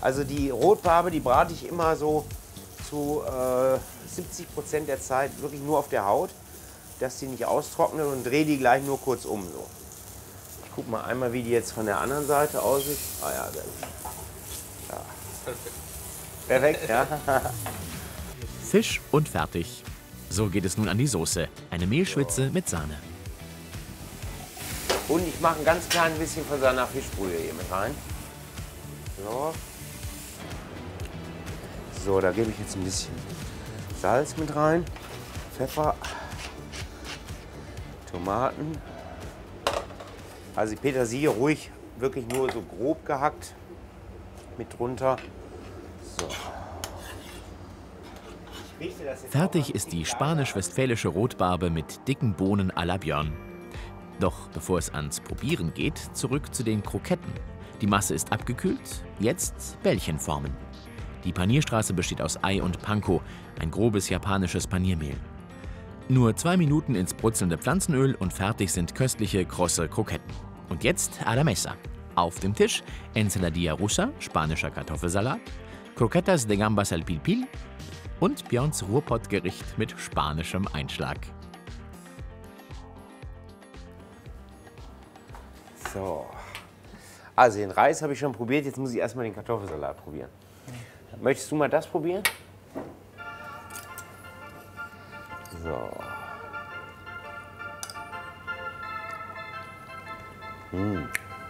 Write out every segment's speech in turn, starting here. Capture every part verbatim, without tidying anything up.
Also die Rotbarbe, die brate ich immer so zu äh, siebzig Prozent der Zeit wirklich nur auf der Haut, dass die nicht austrocknet und drehe die gleich nur kurz um. So. Ich gucke mal einmal, wie die jetzt von der anderen Seite aussieht. Ah ja, sehr gut. Ja. Perfekt, ja. Fisch und fertig. So geht es nun an die Soße. Eine Mehlschwitze mit Sahne. Und ich mache ein ganz klein bisschen von seiner Fischbrühe hier mit rein. So. So, da gebe ich jetzt ein bisschen Salz mit rein, Pfeffer, Tomaten. Also die Petersilie ruhig wirklich nur so grob gehackt mit drunter. So. Fertig ist die spanisch-westfälische Rotbarbe mit dicken Bohnen à la Björn. Doch bevor es ans Probieren geht, zurück zu den Kroketten. Die Masse ist abgekühlt, jetzt Bällchen formen. Die Panierstraße besteht aus Ei und Panko, ein grobes japanisches Paniermehl. Nur zwei Minuten ins brutzelnde Pflanzenöl und fertig sind köstliche, krosse Kroketten. Und jetzt a la mesa. Auf dem Tisch Ensaladilla rusa, spanischer Kartoffelsalat, Croquetas de gambas al pil pil und Björns Ruhrpottgericht mit spanischem Einschlag. So. Also den Reis habe ich schon probiert, jetzt muss ich erstmal den Kartoffelsalat probieren. Möchtest du mal das probieren? So. Mmh.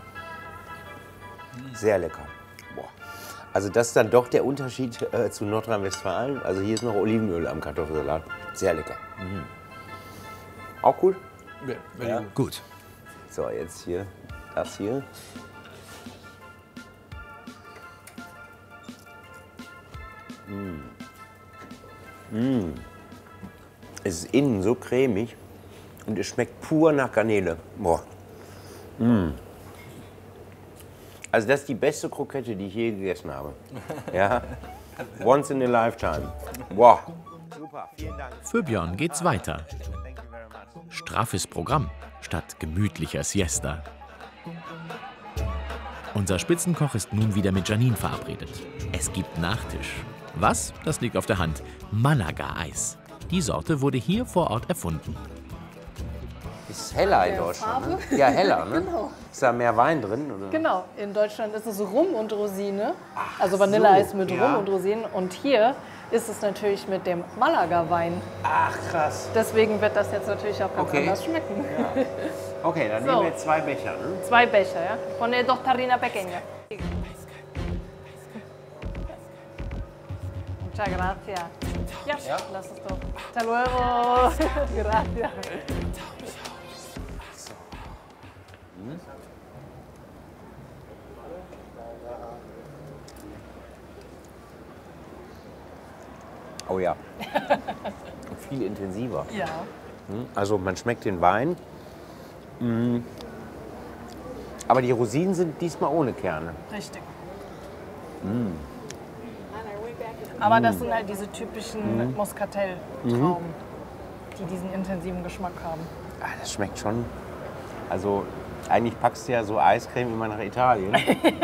Sehr lecker. Boah. Also das ist dann doch der Unterschied äh, zu Nordrhein-Westfalen. Also hier ist noch Olivenöl am Kartoffelsalat. Sehr lecker. Mhm. Auch cool? Ja, Ja. Gut. So, jetzt hier das hier. Mm. Mm. Es ist innen so cremig und es schmeckt pur nach Garnele. Boah. Mm. Also das ist die beste Krokette, die ich je gegessen habe. Ja. Once in a lifetime. Boah. Super, vielen Dank. Für Björn geht's weiter. Straffes Programm statt gemütlicher Siesta. Unser Spitzenkoch ist nun wieder mit Janine verabredet. Es gibt Nachtisch. Was? Das liegt auf der Hand. Malaga-Eis. Die Sorte wurde hier vor Ort erfunden. Ist heller in Deutschland, ne? Ja, heller, ne? Genau. Ist da mehr Wein drin? Oder? Genau, in Deutschland ist es Rum und Rosine, also Vanilleeis so, mit ja. Rum und Rosinen. Und hier ist es natürlich mit dem Malaga-Wein. Ach, krass. Deswegen wird das jetzt natürlich auch ganz Okay. anders schmecken. Ja. Okay, dann So. nehmen wir jetzt zwei Becher, ne? Zwei Becher, ja? Pone dos tarrinas pequeñas. Muchas gracias. Ja, lass es doch. Hasta luego. Gracias. Oh ja. Viel intensiver. Ja. Also man schmeckt den Wein. Mm. Aber die Rosinen sind diesmal ohne Kerne. Richtig. Mm. Aber das sind halt diese typischen Muscatel-Trauben, die diesen intensiven Geschmack haben. Ah, das schmeckt schon. Also eigentlich packst du ja so Eiscreme immer nach Italien.